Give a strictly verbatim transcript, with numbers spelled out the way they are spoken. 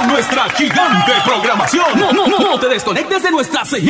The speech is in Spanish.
con nuestra gigante programación. No, no, no, no te desconectes de nuestra señal.